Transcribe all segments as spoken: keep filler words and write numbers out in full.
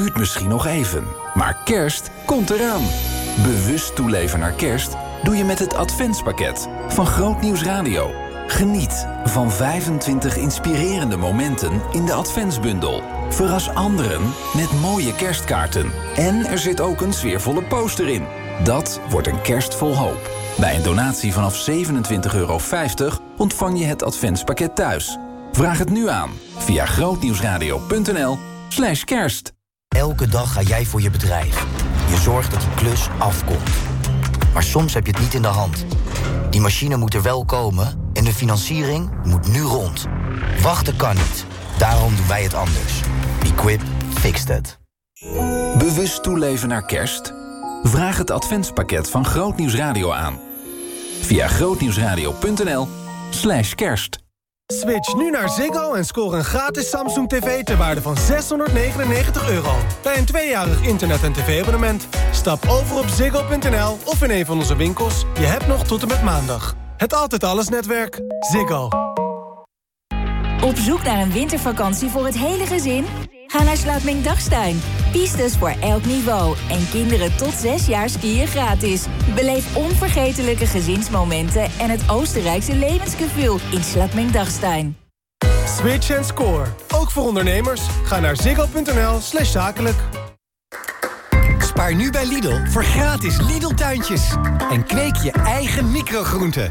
duurt misschien nog even, maar kerst komt eraan. Bewust toeleven naar kerst doe je met het Adventspakket van Groot Nieuws Radio. Geniet van vijfentwintig inspirerende momenten in de Adventsbundel. Verras anderen met mooie kerstkaarten. En er zit ook een sfeervolle poster in. Dat wordt een kerst vol hoop. Bij een donatie vanaf zevenentwintig euro vijftig ontvang je het Adventspakket thuis. Vraag het nu aan via grootnieuwsradio.nl slash kerst. Elke dag ga jij voor je bedrijf. Je zorgt dat die klus afkomt. Maar soms heb je het niet in de hand. Die machine moet er wel komen en de financiering moet nu rond. Wachten kan niet. Daarom doen wij het anders. Equip fixed it. Bewust toeleven naar kerst? Vraag het Adventspakket van Groot Nieuws Radio aan. Via grootnieuwsradio.nl slash kerst. Switch nu naar Ziggo en score een gratis Samsung tv ter waarde van zeshonderdnegenennegentig euro. Bij een tweejarig internet- en tv-abonnement. Stap over op ziggo punt n l of in een van onze winkels. Je hebt nog tot en met maandag. Het Altijd Alles netwerk. Ziggo. Op zoek naar een wintervakantie voor het hele gezin? Ga naar Slaapming-Dachstein. Pistes voor elk niveau. En kinderen tot zes jaar skiën gratis. Beleef onvergetelijke gezinsmomenten en het Oostenrijkse levensgevoel in Slaapming-Dachstein. Switch en score. Ook voor ondernemers. Ga naar ziggo.nl slash zakelijk. Spaar nu bij Lidl voor gratis Lidl-tuintjes. En kweek je eigen microgroenten.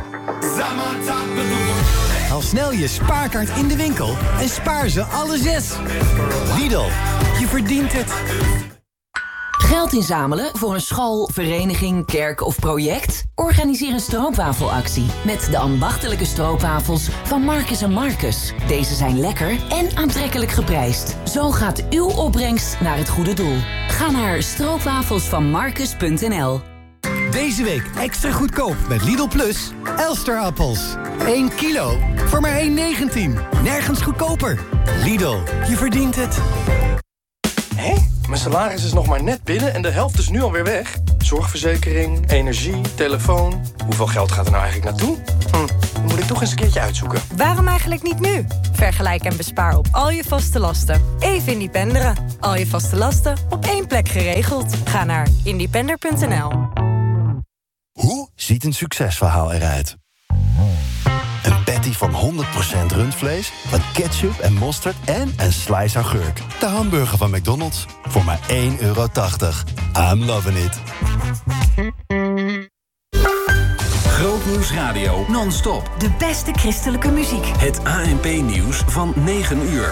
Haal snel je spaarkaart in de winkel en spaar ze alle zes. Lidl, je verdient het. Geld inzamelen voor een school, vereniging, kerk of project? Organiseer een stroopwafelactie met de ambachtelijke stroopwafels van Marcus en Marcus. Deze zijn lekker en aantrekkelijk geprijsd. Zo gaat uw opbrengst naar het goede doel. Ga naar stroopwafelsvanmarcus punt n l. Deze week extra goedkoop met Lidl Plus. Elsterappels. één kilo voor maar één negentien. Nergens goedkoper. Lidl, je verdient het. Hé? Mijn salaris is nog maar net binnen en de helft is nu alweer weg. Zorgverzekering, energie, telefoon. Hoeveel geld gaat er nou eigenlijk naartoe? Hm, dat moet ik toch eens een keertje uitzoeken. Waarom eigenlijk niet nu? Vergelijk en bespaar op al je vaste lasten. Even independeren. Al je vaste lasten op één plek geregeld. Ga naar independer punt n l. Hoe ziet een succesverhaal eruit? Een patty van honderd procent rundvlees, wat ketchup en mosterd en een slice augurk. De hamburger van McDonald's voor maar één euro tachtig. I'm loving it. Groot Nieuws Radio non-stop. De beste christelijke muziek. Het A N P-nieuws van negen uur.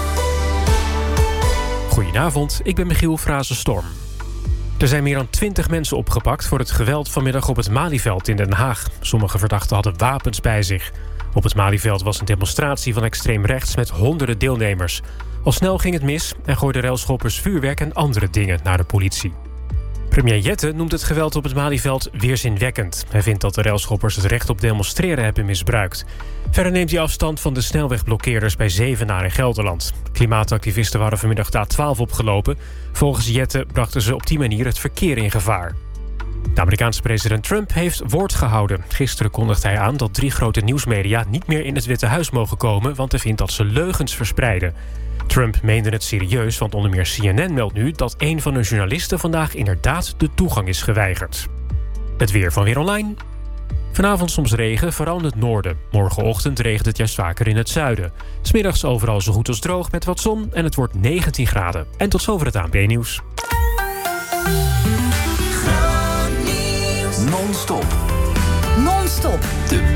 Goedenavond, ik ben Michiel Frazenstorm. Er zijn meer dan twintig mensen opgepakt voor het geweld vanmiddag op het Malieveld in Den Haag. Sommige verdachten hadden wapens bij zich. Op het Malieveld was een demonstratie van extreem rechts met honderden deelnemers. Al snel ging het mis en gooiden railschoppers vuurwerk en andere dingen naar de politie. Premier Jette noemt het geweld op het Malieveld weerzinwekkend. Hij vindt dat de railschoppers het recht op demonstreren hebben misbruikt. Verder neemt hij afstand van de snelwegblokkeerders bij Zevenaar in Gelderland. Klimaatactivisten waren vanmiddag de A twaalf opgelopen. Volgens Jette brachten ze op die manier het verkeer in gevaar. De Amerikaanse president Trump heeft woord gehouden. Gisteren kondigde hij aan dat drie grote nieuwsmedia niet meer in het Witte Huis mogen komen, want hij vindt dat ze leugens verspreiden. Trump meende het serieus, want onder meer C N N meldt nu dat een van hun journalisten vandaag inderdaad de toegang is geweigerd. Het weer van Weer Online. Vanavond soms regen, vooral in het noorden. Morgenochtend regent het juist vaker in het zuiden. 's Middags overal zo goed als droog met wat zon en het wordt negentien graden. En tot zover het A N P-nieuws. Non-stop. Non-stop. De